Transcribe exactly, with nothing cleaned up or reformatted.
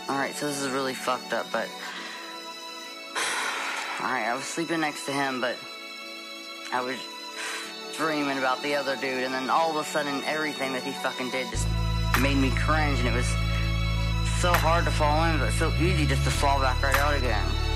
Alright, so this is really fucked up, but... Alright, I was sleeping next to him, but... I was dreaming about the other dude, and then all of a sudden, everything that he fucking did just made me cringe, and it was so hard to fall in, but so easy just to fall back right out again.